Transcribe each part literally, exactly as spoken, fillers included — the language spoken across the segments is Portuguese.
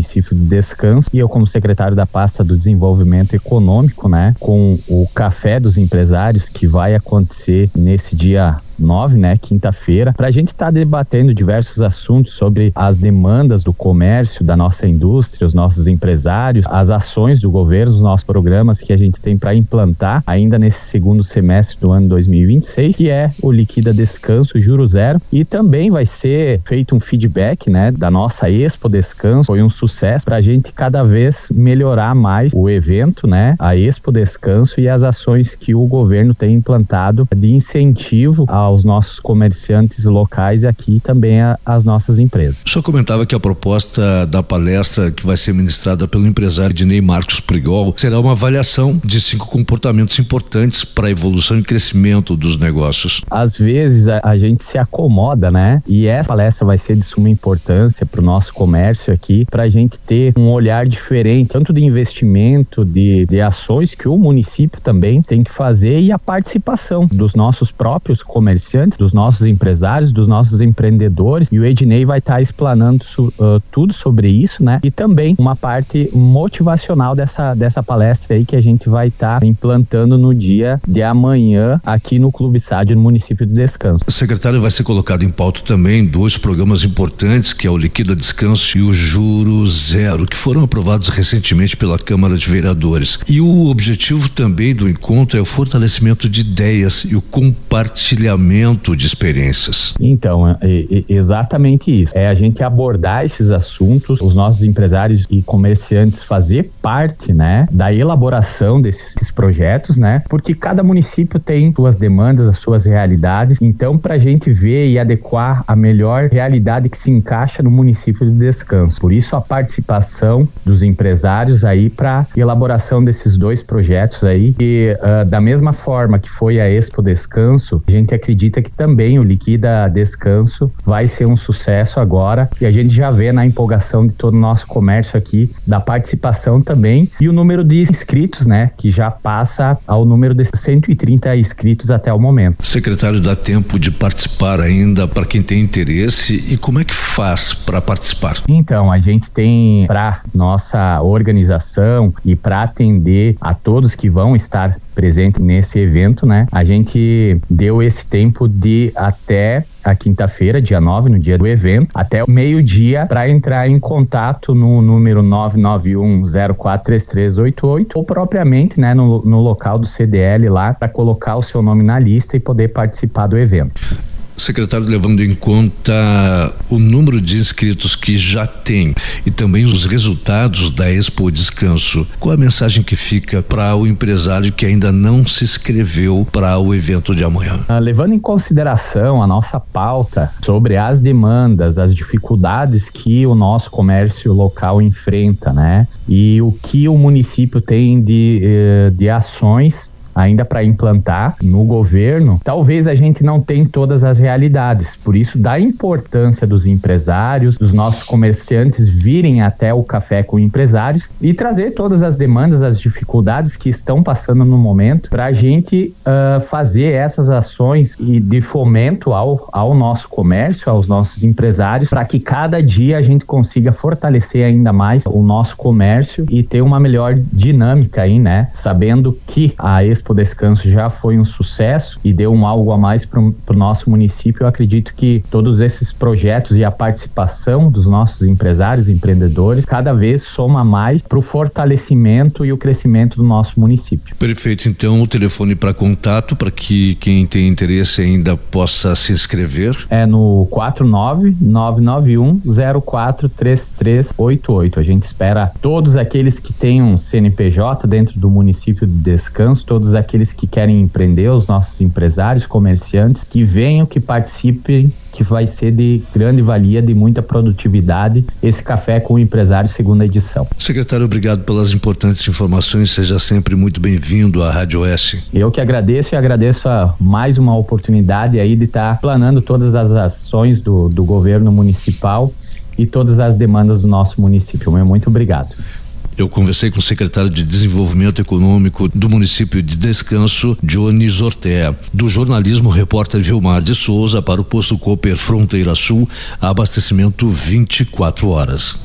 município de Descanso, e eu como secretário da pasta do Desenvolvimento Econômico, né, com o Café dos Empresários, que vai acontecer nesse dia nove, né, quinta-feira, para a gente estar tá debatendo diversos assuntos sobre as demandas do comércio, da nossa indústria, os nossos empresários, as ações do governo, os nossos programas que a gente tem para implantar ainda nesse segundo semestre do ano dois mil e vinte e seis, que é o Liquida Descanso Juro Zero, e também vai ser feito um feedback, né, da nossa Expo Descanso. Foi um sucesso para a gente cada vez melhorar mais o evento, né, a Expo Descanso, e as ações que o governo tem implantado de incentivo ao aos nossos comerciantes locais e aqui também a, as nossas empresas. O senhor comentava que a proposta da palestra que vai ser ministrada pelo empresário Dinei Marcos Prigol será uma avaliação de cinco comportamentos importantes para a evolução e crescimento dos negócios. Às vezes a, a gente se acomoda, né? E essa palestra vai ser de suma importância para o nosso comércio aqui, para a gente ter um olhar diferente, tanto de investimento, de, de ações que o município também tem que fazer, e a participação dos nossos próprios comerciantes, dos nossos empresários, dos nossos empreendedores, e o Ednei vai estar tá explanando uh, tudo sobre isso, né? E também uma parte motivacional dessa, dessa palestra aí que a gente vai estar tá implantando no dia de amanhã aqui no Clube Sádio, no município de Descanso. Secretário, vai ser colocado em pauta também dois programas importantes, que é o Liquida Descanso e o Juro Zero, que foram aprovados recentemente pela Câmara de Vereadores. E o objetivo também do encontro é o fortalecimento de ideias e o compartilhamento de experiências. Então, é, é exatamente isso. É a gente abordar esses assuntos, os nossos empresários e comerciantes fazer parte, né, da elaboração desses projetos, né, porque cada município tem suas demandas, as suas realidades. Então, para a gente ver e adequar a melhor realidade que se encaixa no município de Descanso. Por isso, a participação dos empresários aí para elaboração desses dois projetos aí. E uh, da mesma forma que foi a Expo Descanso, a gente acredita acredita que também o Liquida Descanso vai ser um sucesso agora, e a gente já vê na empolgação de todo o nosso comércio aqui, da participação também, e o número de inscritos, né, que já passa ao número de cento e trinta inscritos até o momento. Secretário, dá tempo de participar ainda para quem tem interesse, e como é que faz para participar? Então, a gente tem para nossa organização e para atender a todos que vão estar presentes nesse evento, né, a gente deu esse tempo de até a quinta-feira, dia nove, no dia do evento, até o meio-dia, para entrar em contato no número nove nove um zero quatro três três oito oito, ou propriamente, né, no, no local do C D L lá, para colocar o seu nome na lista e poder participar do evento. Secretário, levando em conta o número de inscritos que já tem e também os resultados da Expo Descanso, qual a mensagem que fica para o empresário que ainda não se inscreveu para o evento de amanhã? Ah, levando em consideração a nossa pauta sobre as demandas, as dificuldades que o nosso comércio local enfrenta, né? E o que o município tem de, de ações ainda para implantar no governo, talvez a gente não tenha todas as realidades. Por isso, da importância dos empresários, dos nossos comerciantes virem até o Café com Empresários e trazer todas as demandas, as dificuldades que estão passando no momento, para a gente uh, fazer essas ações e de fomento ao, ao nosso comércio, aos nossos empresários, para que cada dia a gente consiga fortalecer ainda mais o nosso comércio e ter uma melhor dinâmica aí, né? Sabendo que a Expo Descanso já foi um sucesso e deu um algo a mais para o nosso município. Eu acredito que todos esses projetos e a participação dos nossos empresários e empreendedores cada vez soma mais para o fortalecimento e o crescimento do nosso município. Perfeito. Então, o telefone para contato, para que quem tem interesse ainda possa se inscrever? É no quatro nove nove nove um zero quatro três três oito oito. A gente espera todos aqueles que têm um C N P J dentro do município de Descanso, todos aqueles que querem empreender, os nossos empresários, comerciantes, que venham, que participem, que vai ser de grande valia, de muita produtividade, esse Café com o Empresário segunda edição. Secretário, obrigado pelas importantes informações, seja sempre muito bem-vindo à Rádio Oeste. Eu que agradeço e agradeço a mais uma oportunidade aí de estar planando todas as ações do, do governo municipal e todas as demandas do nosso município. Muito obrigado. Eu conversei com o secretário de Desenvolvimento Econômico do município de Descanso, Jones Ortea. Do jornalismo, repórter Vilmar de Souza para o posto Cooper Fronteira Sul, abastecimento vinte e quatro horas.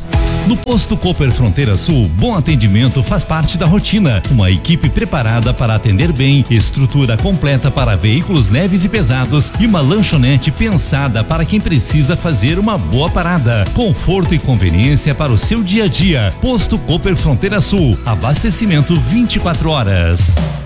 No Posto Cooper Fronteira Sul, bom atendimento faz parte da rotina. Uma equipe preparada para atender bem, estrutura completa para veículos leves e pesados e uma lanchonete pensada para quem precisa fazer uma boa parada. Conforto e conveniência para o seu dia a dia. Posto Cooper Fronteira Sul, abastecimento vinte e quatro horas.